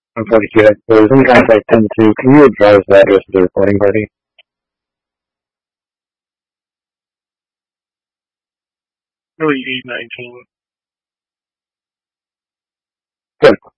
I'm 42. So in contact 10-2. Can you advise the address of the recording party? Really 819. Good.